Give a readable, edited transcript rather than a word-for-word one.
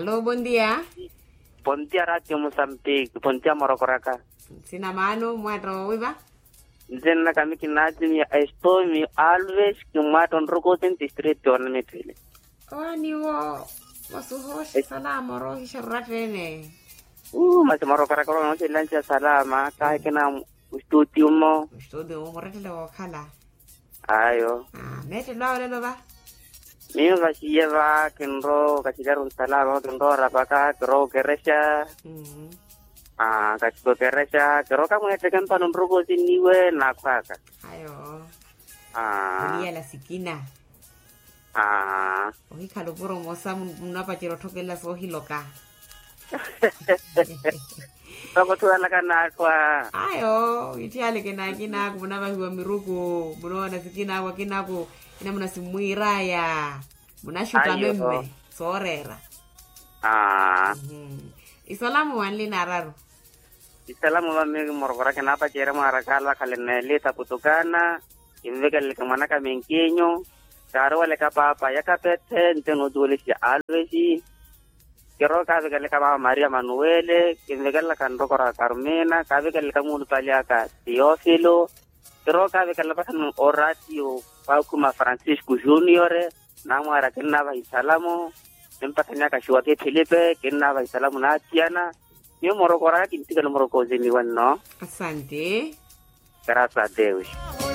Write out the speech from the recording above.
Aló, buen día. Pontia Radio Mozambique, pontia Morocoraka. Sina mano, muerto, wiba. Nzena kami kinati mi esto mi always kumaton rokoten district on mi tele. Oh, ni wo. Wasuhosh salama rohi sharratene. Mas Morocoraka no se lancha salama, kai kena studio mo. Studio mo retele wo khala. Ayo. Mete lo le lo ba. Mi va lleva kenro kasigar un salama kenro rapaka kro keresha. Kasiko keresha kro kamu etekan panon rokotin niwe nakaka. Ayo. Dia la sikina. Ohi khalo puro mosa muna pachiro thokela so hiloka. Ako tuwa na kana kwa. Ayo, itiale kena kina kuna ba hiwa miruko, muna na sikina kwa kina ko ina muna simuira ya. Muna shuta membe, sorera. Isalamu wanli nararu. Isalamu mami morgora kenapa cera marakala kalene leta kutukana, imvekele kamana kamenkinyo. Karo wale kapapa ya kapete nteno duwe si alwesi kero kabe kale kapa Maria Manuele kinvekele kandokora Carmena kabe kale kamunu paliaka Teofilo kero kabe kale pasan Oratio Paukuma Francisco Junior namwara kinaba Isalamu nempatanya kashuake Felipe kinaba Isalamu na Tiana ni morokora kintika moroko zini wanno. Asante. Gracias a Deus.